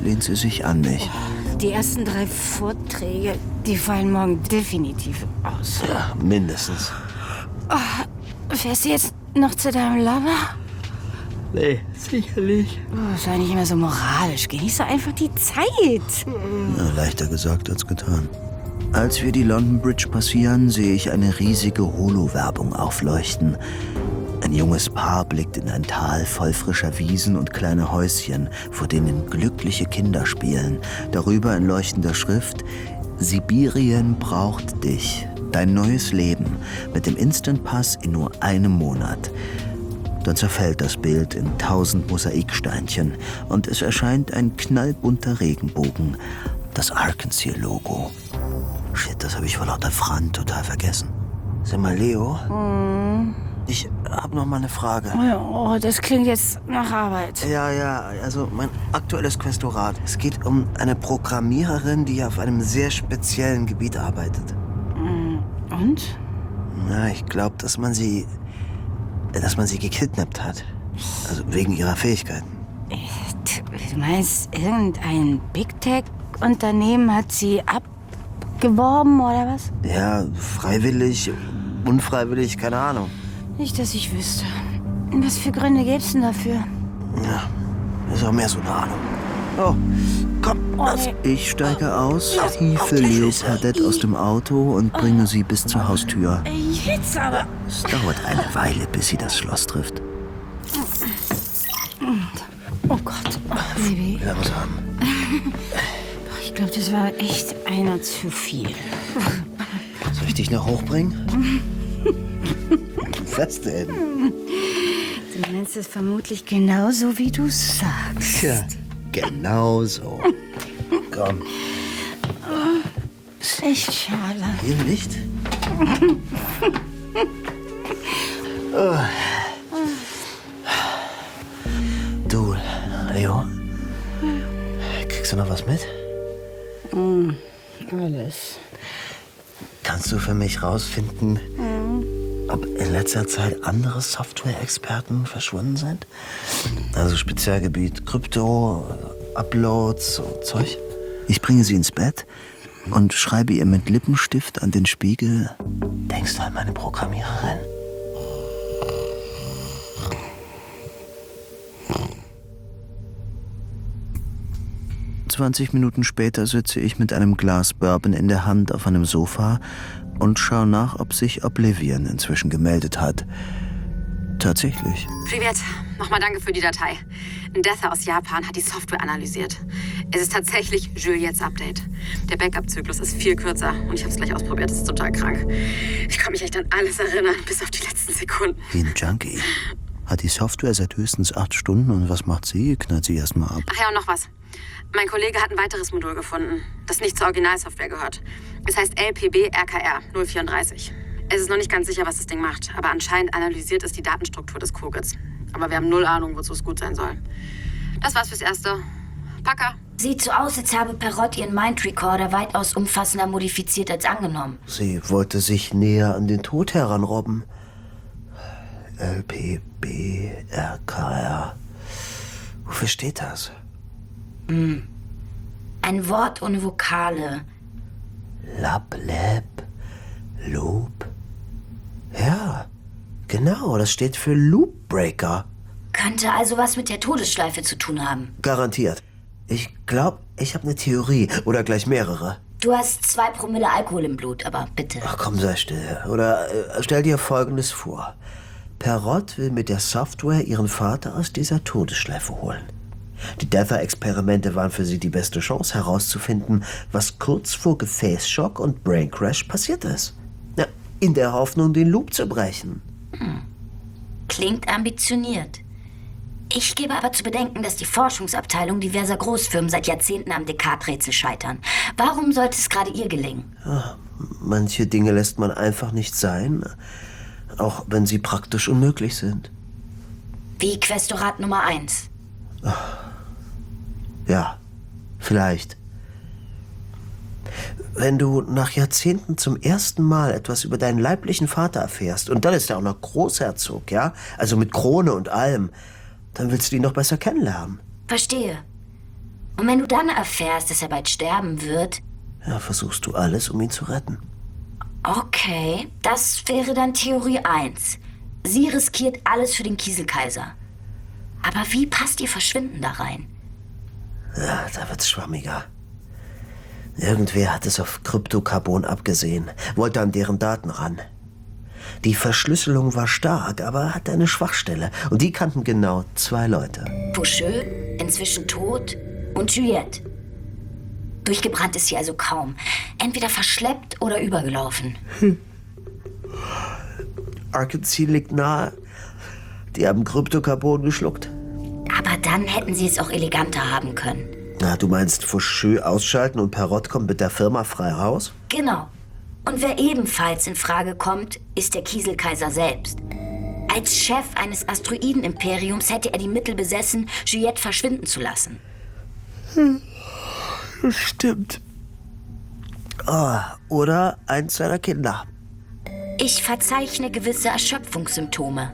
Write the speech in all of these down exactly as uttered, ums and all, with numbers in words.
lehnt sie sich an mich. Die ersten drei Vorträge, die fallen morgen definitiv aus. Ja, mindestens. Oh, fährst du jetzt noch zu deinem Lover? Nee, sicherlich. Oh, sei nicht immer so moralisch. Genieß doch einfach die Zeit. Ja, leichter gesagt als getan. Als wir die London Bridge passieren, sehe ich eine riesige Holo-Werbung aufleuchten. Ein junges Paar blickt in ein Tal voll frischer Wiesen und kleiner Häuschen, vor denen glückliche Kinder spielen. Darüber in leuchtender Schrift: Sibirien braucht dich. Dein neues Leben mit dem Instant Pass in nur einem Monat. Dann zerfällt das Bild in tausend Mosaiksteinchen und es erscheint ein knallbunter Regenbogen. Das Arkansas-Logo. Shit, das habe ich vor lauter Fran total vergessen. Sag mal, Leo, Mm. ich habe noch mal eine Frage. Oh, das klingt jetzt nach Arbeit. Ja, ja, also mein aktuelles Questorat. Es geht um eine Programmiererin, die auf einem sehr speziellen Gebiet arbeitet. Und? Na, ich glaube, dass man sie, dass man sie gekidnappt hat. Also wegen ihrer Fähigkeiten. Du meinst, irgendein Big Tech-Unternehmen hat sie abgeworben oder was? Ja, freiwillig, unfreiwillig, keine Ahnung. Nicht, dass ich wüsste. Was für Gründe gäb's denn dafür? Ja, ist auch mehr so eine Ahnung. Oh, komm, lass. Ich steige aus, hiefe Leo Perdett aus dem Auto und bringe sie bis zur Haustür. Jetzt aber. Es dauert eine Weile, bis sie das Schloss trifft. Oh Gott, oh, Baby. Langsam. Ich glaube, das war echt einer zu viel. Soll ich dich noch hochbringen? Was denn? Du meinst es vermutlich genauso, wie du sagst. Ja, genau so. Komm. Ist echt schade. Hier nicht? Oh. Du, Leo, kriegst du noch was mit? Mm, alles. Kannst du für mich rausfinden, mm. ob in letzter Zeit andere Software-Experten verschwunden sind? Also Spezialgebiet Krypto, Uploads, so Zeug. Ich bringe sie ins Bett und schreibe ihr mit Lippenstift an den Spiegel: Denkst du an meine Programmiererin? zwanzig Minuten später sitze ich mit einem Glas Bourbon in der Hand auf einem Sofa und schaue nach, ob sich Oblivion inzwischen gemeldet hat. Tatsächlich. Privet, nochmal danke für die Datei. Ein Dether aus Japan hat die Software analysiert. Es ist tatsächlich Juliets Update. Der Backup-Zyklus ist viel kürzer und ich habe es gleich ausprobiert. Das ist total krank. Ich kann mich echt an alles erinnern, bis auf die letzten Sekunden. Wie ein Junkie. Hat die Software seit höchstens acht Stunden und was macht sie? Knallt sie erstmal ab. Ach ja, und noch was. Mein Kollege hat ein weiteres Modul gefunden, das nicht zur Originalsoftware gehört. Es heißt L P B R K R null vierunddreißig. Es ist noch nicht ganz sicher, was das Ding macht, aber anscheinend analysiert es die Datenstruktur des Kogels. Aber wir haben null Ahnung, wozu es gut sein soll. Das war's fürs Erste. Packer. Sieht so aus, als habe Perrott ihren Mind-Recorder weitaus umfassender modifiziert als angenommen. Sie wollte sich näher an den Tod heranrobben. L P B R K R. Wofür steht das? Hm. Ein Wort ohne Vokale. Lab, Lab, Loop. Ja, genau, das steht für Loopbreaker. Könnte also was mit der Todesschleife zu tun haben. Garantiert. Ich glaube, ich habe eine Theorie oder gleich mehrere. Du hast zwei Promille Alkohol im Blut, aber bitte. Ach komm, sei still. Oder äh, stell dir Folgendes vor. Perrott will mit der Software ihren Vater aus dieser Todesschleife holen. Die Dether-Experimente waren für sie die beste Chance herauszufinden, was kurz vor Gefäßschock und Braincrash passiert ist. Ja, in der Hoffnung, den Loop zu brechen. Hm. Klingt ambitioniert. Ich gebe aber zu bedenken, dass die Forschungsabteilung diverser Großfirmen seit Jahrzehnten am Descartes-Rätsel scheitern. Warum sollte es gerade ihr gelingen? Ja, manche Dinge lässt man einfach nicht sein, auch wenn sie praktisch unmöglich sind. Wie Questorat Nummer eins. Ja, vielleicht. Wenn du nach Jahrzehnten zum ersten Mal etwas über deinen leiblichen Vater erfährst, und dann ist er auch noch Großherzog, ja? Also mit Krone und allem, dann willst du ihn noch besser kennenlernen. Verstehe. Und wenn du dann erfährst, dass er bald sterben wird, Ja, versuchst du alles, um ihn zu retten. okay, das wäre dann Theorie eins. Sie riskiert alles für den Kieselkaiser. Aber wie passt ihr Verschwinden da rein? Ja, da wird's schwammiger. Irgendwer hat es auf Kryptokarbon abgesehen, wollte an deren Daten ran. Die Verschlüsselung war stark, aber hatte eine Schwachstelle. Und die kannten genau zwei Leute. Faucheux, inzwischen tot, und Juliette. Durchgebrannt ist sie also kaum. Entweder verschleppt oder übergelaufen. Arkansas liegt nahe. Die haben Kryptokarbon geschluckt. Aber dann hätten sie es auch eleganter haben können. Na, du meinst Faucheux ausschalten und Perrott kommt mit der Firma frei raus? Genau. Und wer ebenfalls in Frage kommt, ist der Kieselkaiser selbst. Als Chef eines Asteroidenimperiums hätte er die Mittel besessen, Juliette verschwinden zu lassen. Stimmt. Oh, oder eins seiner Kinder. Ich verzeichne gewisse Erschöpfungssymptome.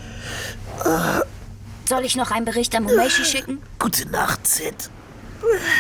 Soll ich noch einen Bericht an Mumeshi schicken? Gute Nacht, Sid.